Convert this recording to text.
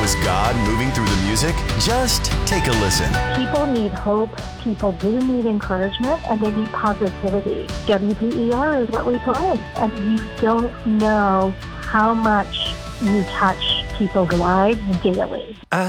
Was God moving through the music? Just take a listen. People need hope, people do need encouragement, and they need positivity. WPER is what we play, and you don't know how much you touch people's lives daily.